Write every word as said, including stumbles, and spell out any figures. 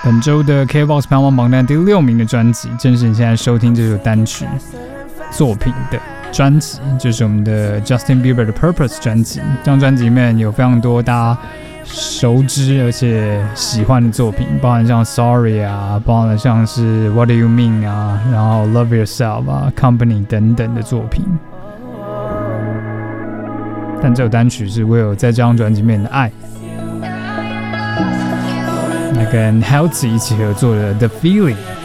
本周的 K B O X 排行榜榜单第六名的专辑，正是你现在收听这首单曲作品的专辑，就是我们的 Justin Bieber 的 Purpose 专辑。这张专辑里面有非常多大家熟知而且喜欢的作品，包含像 Sorry 啊，包含像是 What Do You Mean 啊，然后 Love Yourself 啊 Company 等等的作品。但这首单曲是 Will 在这张专辑里面的爱，那跟 Halsey 一起合作的 The Feeling。